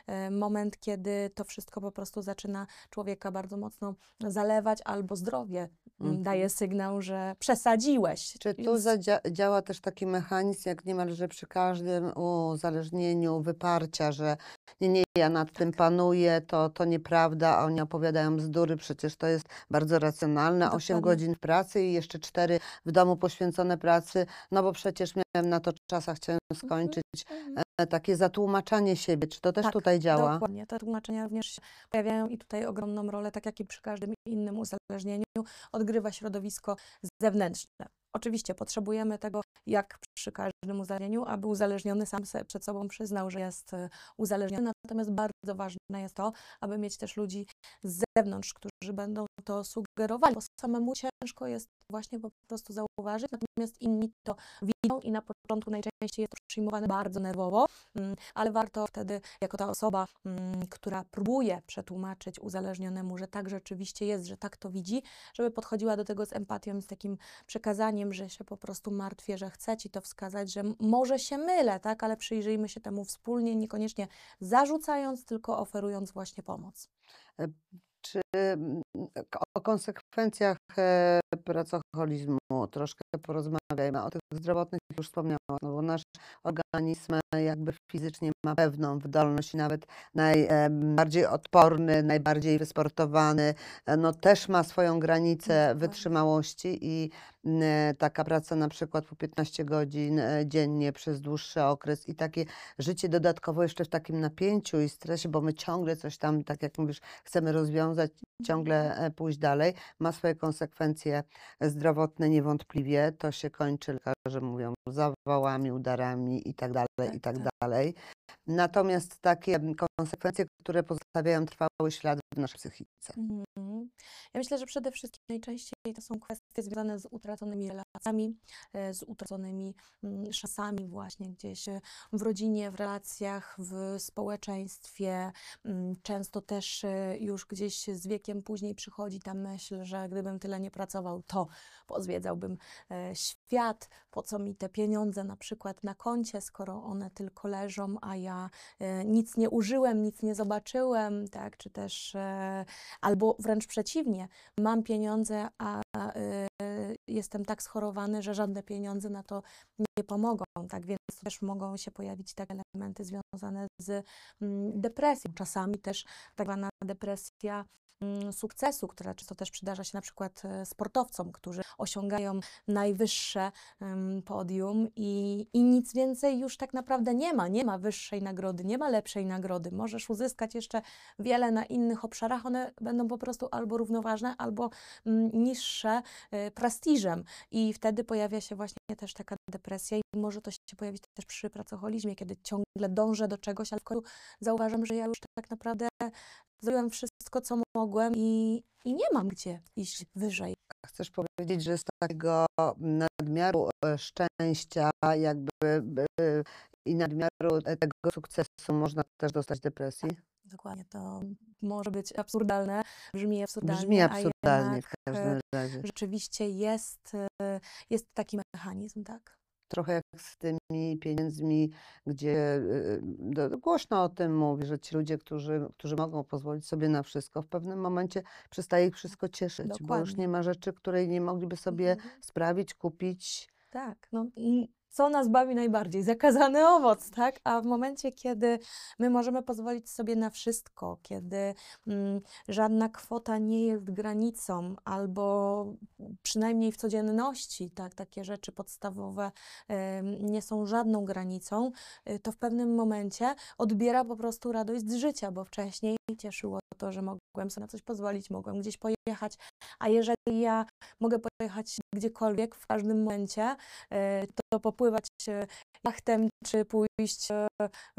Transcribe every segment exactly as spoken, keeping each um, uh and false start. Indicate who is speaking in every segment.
Speaker 1: e, moment, kiedy to wszystko po prostu zaczyna człowieka bardzo mocno zalewać, albo zdrowie
Speaker 2: Mhm.
Speaker 1: daje sygnał, że przesadziłeś.
Speaker 2: Czy tu
Speaker 1: Więc
Speaker 2: zadzia- działa też taki mechanizm, jak niemalże przy każdym uzależnieniu, wyparcia, że nie, nie, ja nad tym panuję, to, to nieprawda, a oni opowiadają bzdury, przecież to jest bardzo racjonalne, osiem
Speaker 1: dokładnie.
Speaker 2: godzin w pracy i jeszcze cztery w domu poświęcone pracy, no bo przecież miałem na to czas, a chciałem
Speaker 1: Mhm,
Speaker 2: skończyć.
Speaker 1: mhm.
Speaker 2: E, Takie zatłumaczanie siebie, czy to też
Speaker 1: Tak,
Speaker 2: tutaj działa?
Speaker 1: dokładnie. Te tłumaczenia również się pojawiają i tutaj ogromną rolę, tak jak i przy każdym innym uzależnieniu, odgrywa środowisko zewnętrzne. Oczywiście potrzebujemy tego, jak przy każdym uzależnieniu, aby uzależniony sam se przed sobą przyznał, że jest e, uzależniony. Natomiast bardzo ważne jest to, aby mieć też ludzi z zewnątrz, którzy będą to sugerowali, bo samemu ciężko jest właśnie po prostu zauważyć, natomiast inni to widzą i na początku najczęściej jest to przyjmowane bardzo nerwowo, mm, ale warto wtedy, jako ta osoba, mm, która próbuje przetłumaczyć uzależnionemu, że tak rzeczywiście jest, że tak to widzi, żeby podchodziła do tego z empatią, z takim przekazaniem, że się po prostu martwię, że chcę ci to wskazać, że m- może się mylę, tak, ale przyjrzyjmy się temu wspólnie, niekoniecznie zarzucając, tylko oferując właśnie pomoc.
Speaker 2: E, Czy mm, k- o konsekwencjach e, pracoholizmu troszkę porozmawiajmy? O tych zdrowotnych już wspomniałam, no bo nasz organizm e, jakby fizycznie ma pewną wydolność i nawet najbardziej odporny, najbardziej wysportowany, e, no też ma swoją granicę
Speaker 1: Dokładnie.
Speaker 2: wytrzymałości i mm, e, taka praca na przykład po piętnaście godzin e, dziennie przez dłuższy okres i takie życie dodatkowo jeszcze w takim napięciu i stresie, bo my ciągle coś tam, tak jak mówisz, chcemy rozwiązać, ciągle e, pójść dalej, ma swoje konsekwencje zdrowotne niewątpliwie. To się kończy, lekarze mówią, zawałami, udarami i tak dalej,
Speaker 1: Tak,
Speaker 2: i tak
Speaker 1: tak.
Speaker 2: dalej. Natomiast takie konsekwencje, które pozostawiają trwały ślad w naszej psychice.
Speaker 1: Mhm. Ja myślę, że przede wszystkim najczęściej to są kwestie związane z utraconymi relacjami, e, z utraconymi mm, szansami właśnie gdzieś e, w rodzinie, w relacjach, w społeczeństwie. Mm, Często też e, już gdzieś z wiekiem później przychodzi ta myśl, że gdybym tyle nie pracował, to pozwiedzałbym e, świat. Po co mi te pieniądze na przykład na koncie, skoro one tylko leżą, a ja e, nic nie użyłem, nic nie zobaczyłem, tak, czy też e, albo wręcz przeciwnie, mam pieniądze, a y, jestem tak schorowany, że żadne pieniądze na to nie pomogą, tak więc też mogą się pojawić takie elementy związane z mm, depresją. Czasami też tak zwana depresja mm, sukcesu, która często też przydarza się na przykład e, sportowcom, którzy osiągają najwyższe em, podium i, i nic więcej już tak naprawdę nie ma. Nie ma wyższej nagrody, nie ma lepszej nagrody. Możesz uzyskać jeszcze wiele na innych obszarach, one będą po prostu albo równoważne, albo mm, niższe y, prestiżem. I wtedy pojawia się właśnie też taka depresja i może to się pojawić też przy pracoholizmie, kiedy ciągle dążę do czegoś, ale w końcu zauważam, że ja już tak naprawdę zrobiłam wszystko, co mogłem i, i nie mam gdzie iść wyżej.
Speaker 2: Chcesz powiedzieć, że z takiego nadmiaru e, szczęścia jakby e, i nadmiaru e, tego sukcesu można też dostać depresji?
Speaker 1: Dokładnie, to może być absurdalne, brzmi
Speaker 2: Brzmi
Speaker 1: absurdalnie, a
Speaker 2: absurdalnie w
Speaker 1: jednak e,
Speaker 2: każdym razie.
Speaker 1: rzeczywiście jest, e, jest taki mechanizm, tak?
Speaker 2: Trochę jak z tymi pieniędzmi, gdzie y, do- głośno o tym mówi, że ci ludzie, którzy, którzy mogą pozwolić sobie na wszystko, w pewnym momencie przestaje ich wszystko cieszyć, bo już nie
Speaker 1: Dokładnie.
Speaker 2: ma rzeczy, której nie mogliby sobie
Speaker 1: Mhm.
Speaker 2: sprawić, kupić.
Speaker 1: Tak, no i co nas bawi najbardziej? Zakazany owoc, tak? A w momencie, kiedy my możemy pozwolić sobie na wszystko, kiedy mm, żadna kwota nie jest granicą, albo przynajmniej w codzienności, tak, takie rzeczy podstawowe em, nie są żadną granicą, y, to w pewnym momencie odbiera po prostu radość z życia, bo wcześniej cieszyło to, że mogłem sobie na coś pozwolić, mogłem gdzieś pojechać, a jeżeli ja mogę pojechać gdziekolwiek, w każdym momencie, e, to popływać e, jachtem, czy pójść e,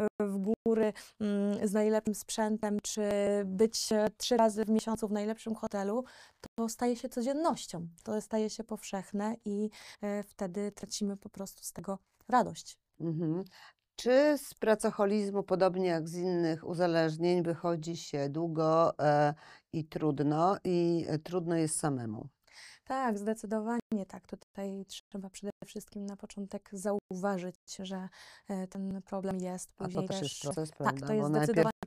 Speaker 1: w góry mm, z najlepszym sprzętem, czy być e, trzy razy w miesiącu w najlepszym hotelu, to staje się codziennością. To staje się powszechne i e, wtedy tracimy po prostu z tego radość.
Speaker 2: Mhm. Czy z pracoholizmu, podobnie jak z innych uzależnień, wychodzi się długo e, i trudno, i e, trudno jest samemu?
Speaker 1: Tak, zdecydowanie tak. Tutaj trzeba przede wszystkim na początek zauważyć, że e, ten problem jest.
Speaker 2: A to
Speaker 1: Później
Speaker 2: też jest
Speaker 1: też,
Speaker 2: proces,
Speaker 1: tak, to
Speaker 2: prawda? Bo
Speaker 1: jest
Speaker 2: najpierw
Speaker 1: zdecydowanie